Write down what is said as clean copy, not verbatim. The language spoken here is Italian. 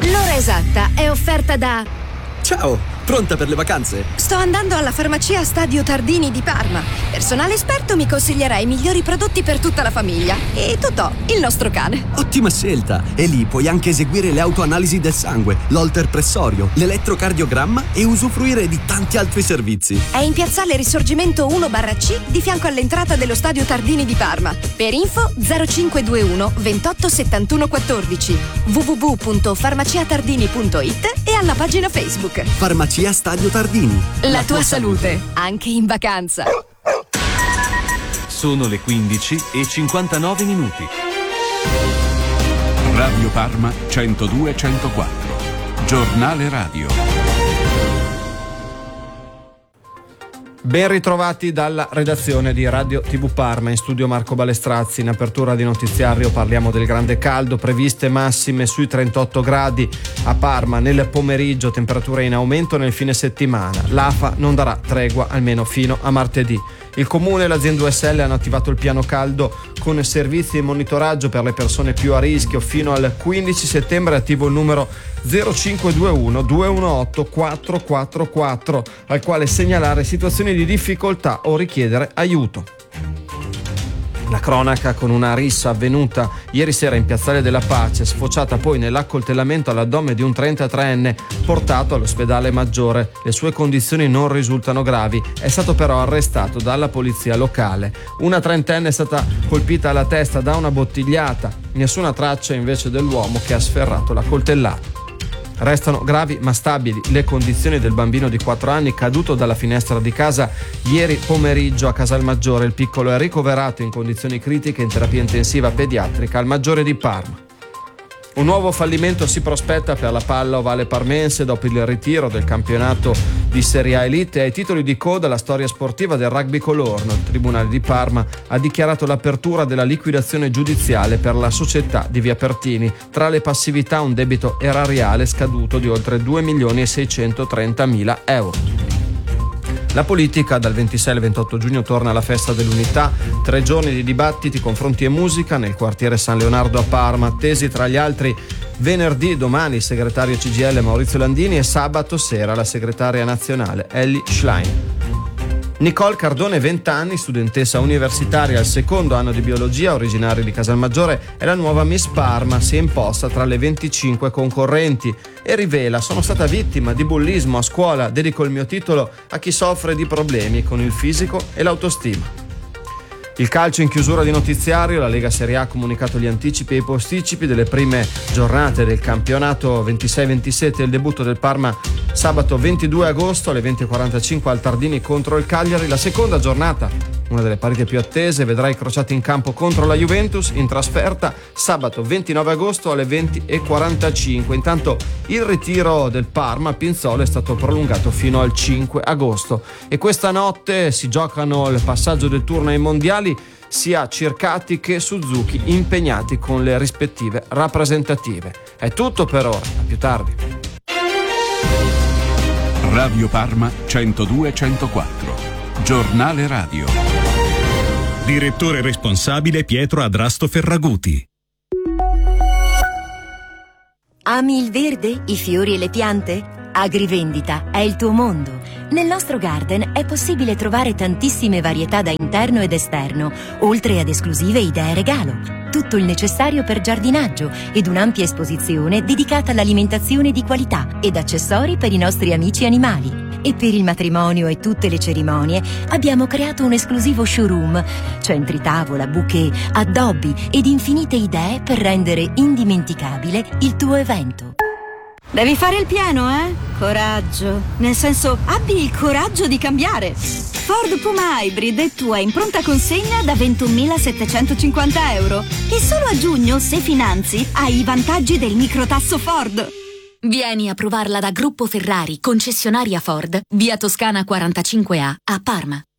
L'ora esatta è offerta da... Ciao, pronta per le vacanze? Sto andando alla farmacia Stadio Tardini di Parma. Personale esperto mi consiglierà i migliori prodotti per tutta la famiglia. E Totò, il nostro cane. Ottima scelta! E lì puoi anche eseguire le autoanalisi del sangue, l'holter pressorio, l'elettrocardiogramma e usufruire di tanti altri servizi. È in piazzale Risorgimento 1/C di fianco all'entrata dello Stadio Tardini di Parma. Per info 0521 28 71 14 www.farmaciatardini.it e alla pagina Facebook. Farmacia Stadio Tardini. La tua salute, anche in vacanza. Sono le 15:59. Radio Parma 102-104. Giornale radio. Ben ritrovati dalla redazione di Radio TV Parma, in studio Marco Balestrazzi. In apertura di notiziario parliamo del grande caldo, previste massime sui 38 gradi a Parma nel pomeriggio, temperature in aumento nel fine settimana. L'AFA non darà tregua almeno fino a martedì. Il comune e l'azienda USL hanno attivato il piano caldo con servizi di monitoraggio per le persone più a rischio. Fino al 15 settembre è attivo il numero 0521 218 444 al quale segnalare situazioni di difficoltà o richiedere aiuto. La cronaca con una rissa avvenuta ieri sera in Piazzale della Pace, sfociata poi nell'accoltellamento all'addome di un 33enne portato all'ospedale Maggiore. Le sue condizioni non risultano gravi, è stato però arrestato dalla polizia locale. Una trentenne è stata colpita alla testa da una bottigliata, nessuna traccia invece dell'uomo che ha sferrato la coltellata. Restano gravi ma stabili le condizioni del bambino di 4 anni caduto dalla finestra di casa ieri pomeriggio a Casalmaggiore. Il piccolo è ricoverato in condizioni critiche in terapia intensiva pediatrica al Maggiore di Parma. Un nuovo fallimento si prospetta per la palla ovale parmense dopo il ritiro del campionato di Serie A Elite. Ai titoli di coda la storia sportiva del rugby colorno. Il Tribunale di Parma ha dichiarato l'apertura della liquidazione giudiziale per la società di Via Pertini. Tra le passività un debito erariale scaduto di oltre 2.630.000 euro. La politica dal 26 al 28 giugno torna alla festa dell'unità, 3 giorni di dibattiti, confronti e musica nel quartiere San Leonardo a Parma, attesi tra gli altri venerdì, domani il segretario CGIL Maurizio Landini e sabato sera la segretaria nazionale Elly Schlein. Nicole Cardone, 20 anni, studentessa universitaria al secondo anno di biologia, originaria di Casalmaggiore, è la nuova Miss Parma, si è imposta tra le 25 concorrenti e rivela: sono stata vittima di bullismo a scuola, dedico il mio titolo a chi soffre di problemi con il fisico e l'autostima. Il calcio in chiusura di notiziario, la Lega Serie A ha comunicato gli anticipi e i posticipi delle prime giornate del campionato 26-27 e il debutto del Parma sabato 22 agosto alle 20:45 al Tardini contro il Cagliari. La seconda giornata, una delle partite più attese, vedrà i crociati in campo contro la Juventus in trasferta sabato 29 agosto alle 20:45. Intanto il ritiro del Parma a Pinzolo è stato prolungato fino al 5 agosto e questa notte si giocano il passaggio del turno ai mondiali, sia Circati che Suzuki impegnati con le rispettive rappresentative. È tutto per ora, a più tardi. Radio Parma 102-104. Giornale radio. Direttore responsabile Pietro Adrasto Ferraguti. Ami il verde, i fiori e le piante? Agrivendita è il tuo mondo. Nel nostro garden è possibile trovare tantissime varietà da interno ed esterno, oltre ad esclusive idee regalo. Tutto il necessario per giardinaggio ed un'ampia esposizione dedicata all'alimentazione di qualità ed accessori per i nostri amici animali. E per il matrimonio e tutte le cerimonie abbiamo creato un esclusivo showroom, centri tavola, bouquet, addobbi ed infinite idee per rendere indimenticabile il tuo evento. Devi fare il pieno, eh? Coraggio. Nel senso, abbi il coraggio di cambiare. Ford Puma Hybrid è tua in pronta consegna da 21.750 euro. E solo a giugno, se finanzi, hai i vantaggi del microtasso Ford. Vieni a provarla da Gruppo Ferrari, concessionaria Ford, via Toscana 45A, a Parma.